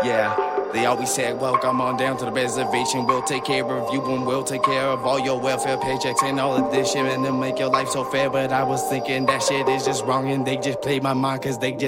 Yeah. They always said, welcome on down to the reservation. We'll take care of you and we'll take care of all your welfare paychecks and all of this shit and they'll make your life so fair. But I was thinking that shit is just wrong and they just play my mind cause they just